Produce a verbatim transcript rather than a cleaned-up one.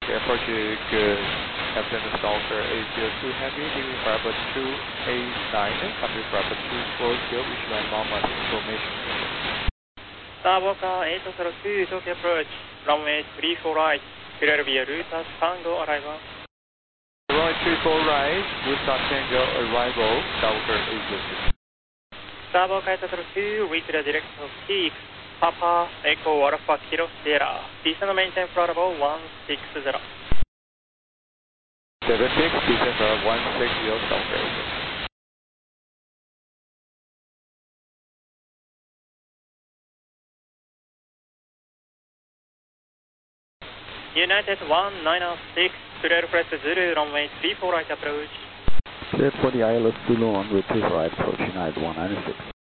Airport good. Captain Stalker eight zero two Heavy, leaving for airport two eight nine, coming for airport two four zero, which line Mama information. Starboca eight zero two, Tokyo approach, runway three four right, clear via route as Tango arrival. Runway three four right, Wusan Tango arrival, Starboca eight zero two. Starboca eight zero two, reach the direction of six, Papa Echo Alpha Kilo Sierra, descend maintain for level one six zero. seven six, descend for one six zero, Starboca eight zero two. United one nine six, clear press Zulu, runway three four right approach. Cleared for the I L S Zulu on route three four right, approach United one nine six.